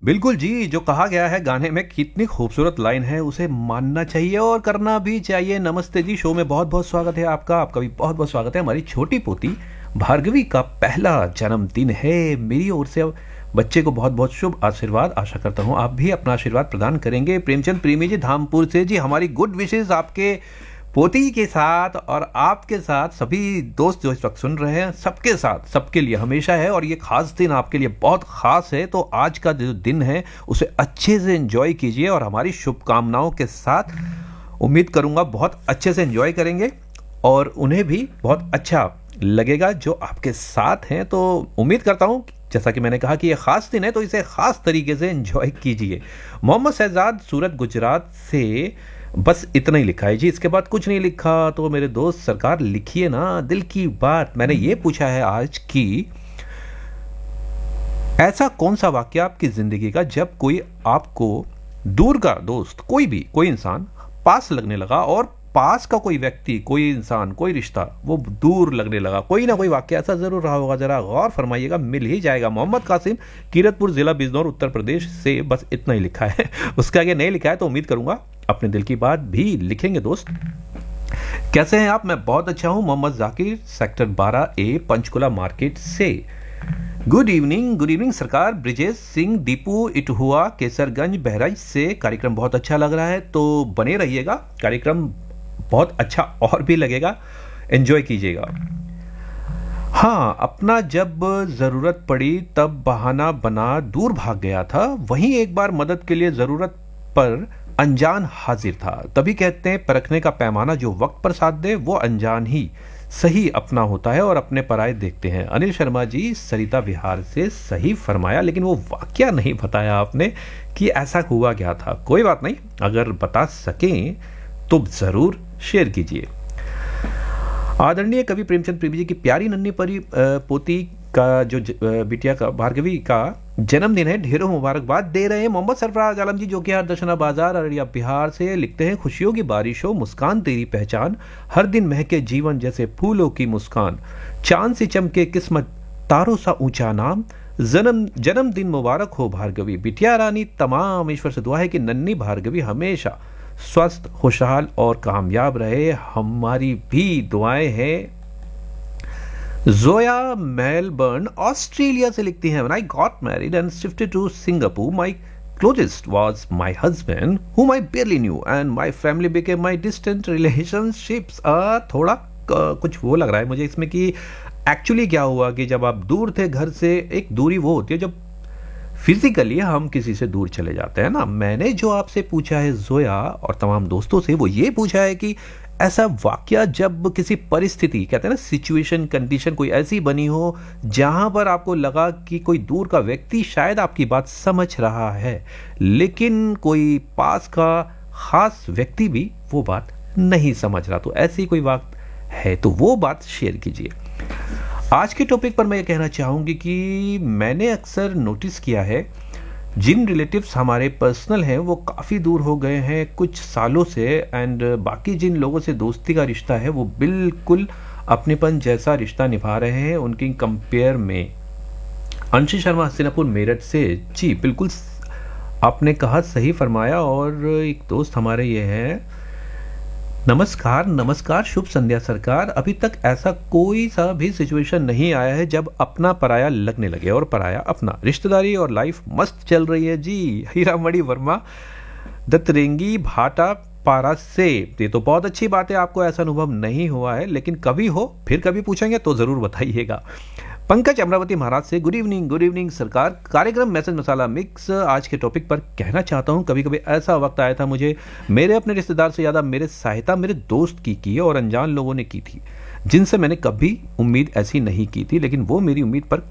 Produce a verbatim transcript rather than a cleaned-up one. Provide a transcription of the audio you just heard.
बिल्कुल जी, जो कहा गया है गाने में कितनी खूबसूरत लाइन है, उसे मानना चाहिए और करना भी चाहिए। नमस्ते जी, शो में बहुत-बहुत स्वागत है आपका। आपका भी बहुत-बहुत स्वागत है। हमारी छोटी पोती भार्गवी का पहला जन्मदिन है। मेरी ओर से बच्चे को बहुत-बहुत शुभ आशीर्वाद। आशा करता हूँ आप भी अपना आशीर्वाद प्रदान करेंगे। प्रेमचंद प्रेमी जी धामपुर से जी, हमारी गुड विशेस आपके पोती के साथ और आपके साथ सभी दोस्त जो इस वक्त सुन रहे हैं, सबके साथ, सबके लिए हमेशा है। और ये खास दिन आपके लिए बहुत खास है, तो आज का जो दिन है उसे अच्छे से एंजॉय कीजिए और हमारी शुभकामनाओं के साथ उम्मीद करूंगा बहुत अच्छे से एंजॉय करेंगे और उन्हें भी बहुत अच्छा लगेगा जो आपके साथ हैं। तो उम्मीद करता हूं, जैसा कि मैंने कहा कि ये खास दिन है, तो इसे खास तरीके से एंजॉय कीजिए। मोहम्मद शहजाद सूरत गुजरात से बस इतना ही लिखा है जी, इसके बाद कुछ नहीं लिखा। तो मेरे दोस्त सरकार लिखिए ना दिल की बात। मैंने ये पूछा है आज कि ऐसा कौन सा वाक्य आपकी जिंदगी का जब कोई आपको दूर का दोस्त, कोई भी कोई इंसान पास लगने लगा और पास का कोई व्यक्ति, कोई इंसान, कोई रिश्ता वो दूर लगने लगा। कोई ना कोई वाक्य ऐसा जरूर रहा होगा, जरा गौर फरमाइएगा, मिल ही जाएगा। मोहम्मद कासिम कीरतपुर जिला बिजनौर उत्तर प्रदेश से बस इतना ही लिखा है, उसके आगे नहीं लिखा है। तो उम्मीद करूंगा अपने दिल की बात भी लिखेंगे दोस्त। कैसे हैं आप? मैं बहुत अच्छा हूं। मोहम्मद जाकिर सेक्टर बारह ए पंचकुला मार्केट से। गुड इवनिंग, गुड इवनिंग सरकार। ब्रिजेश सिंह दीपू इटहुआ केसरगंज बहराइच से। कार्यक्रम बहुत अच्छा लग रहा है, तो बने रहिएगा, कार्यक्रम बहुत अच्छा और भी लगेगा, एंजॉय कीजिएगा। हाँ, अपना जब जरूरत पड़ी तब बहाना बना दूर भाग गया था, वहीं एक बार मदद के लिए जरूरत पर अनजान हाजिर था। तभी कहते हैं परखने का पैमाना जो वक्त पर साथ दे वो अनजान ही सही अपना होता है और अपने पराये देखते हैं। अनिल शर्मा जी सरिता विहार से, सही फरमाया, लेकिन वो वाकया नहीं बताया आपने कि ऐसा हुआ क्या था। कोई बात नहीं, अगर बता सकें तो जरूर शेयर कीजिए। आदरणीय कवि प्रेमचंद प्रेमी जी की प्यारी नन्ही परी पोती का जो बिटिया का भार्गवी का जन्मदिन है, ढेरों मुबारकबाद दे रहे हैं मोहम्मद सरफराज आलम जी, जो कि हर दशना बाजार अररिया बिहार से लिखते हैं। खुशियों की बारिश हो, मुस्कान तेरी पहचान, हर दिन महके जीवन जैसे फूलों की मुस्कान, चांद से चमके किस्मत तारों सा ऊंचा नाम, जन्म जन्मदिन मुबारक हो भार्गवी बिटिया रानी। तमाम ईश्वर से दुआ है कि नन्ही भार्गवी हमेशा स्वस्थ, खुशहाल और कामयाब रहे। हमारी भी दुआएं हैं। जोया मेलबर्न ऑस्ट्रेलिया से लिखती हैं, When I got married and shifted to Singapore, my closest was my husband, whom I barely knew, and my family became my distant relationships. आ, थोड़ा क, कुछ वो लग रहा है मुझे इसमें कि एक्चुअली क्या हुआ कि जब आप दूर थे घर से, एक दूरी वो होती है जब फिजिकली हम किसी से दूर चले जाते हैं ना। मैंने जो आपसे पूछा है जोया और तमाम दोस्तों से, वो ये पूछा है कि ऐसा वाकया जब किसी परिस्थिति, कहते हैं ना सिचुएशन, कंडीशन कोई ऐसी बनी हो जहां पर आपको लगा कि कोई दूर का व्यक्ति शायद आपकी बात समझ रहा है, लेकिन कोई पास का खास व्यक्ति भी वो बात नहीं समझ रहा। तो ऐसी कोई बात है तो वो बात शेयर कीजिए। आज के टॉपिक पर मैं ये कहना चाहूँगी कि मैंने अक्सर नोटिस किया है, जिन रिलेटिव्स हमारे पर्सनल हैं वो काफ़ी दूर हो गए हैं कुछ सालों से, एंड बाकी जिन लोगों से दोस्ती का रिश्ता है वो बिल्कुल अपनेपन जैसा रिश्ता निभा रहे हैं उनकी कंपेयर में। अंशी शर्मा हसीनापुर मेरठ से, जी बिल्कुल आपने कहा, सही फरमाया। और एक दोस्त हमारे ये हैं, नमस्कार नमस्कार, शुभ संध्या सरकार। अभी तक ऐसा कोई सा भी सिचुएशन नहीं आया है जब अपना पराया लगने लगे और पराया अपना। रिश्तेदारी और लाइफ मस्त चल रही है जी। हीरामणि वर्मा दत्तरेंगी भाटा पारा से। ये तो बहुत अच्छी बात है, आपको ऐसा अनुभव नहीं हुआ है, लेकिन कभी हो, फिर कभी पूछेंगे तो जरूर बताइएगा। पंकज अमरावती महाराज से, गुड इवनिंग, गुड इवनिंग सरकार। कार्यक्रम मैसेज मसाला मिक्स। आज के टॉपिक पर कहना चाहता हूं, कभी कभी ऐसा वक्त आया था मुझे, मेरे अपने रिश्तेदार से ज़्यादा मेरे सहायता मेरे दोस्त की की और अनजान लोगों ने की थी, जिनसे मैंने कभी उम्मीद ऐसी नहीं की थी, लेकिन वो मेरी उम्मीद पर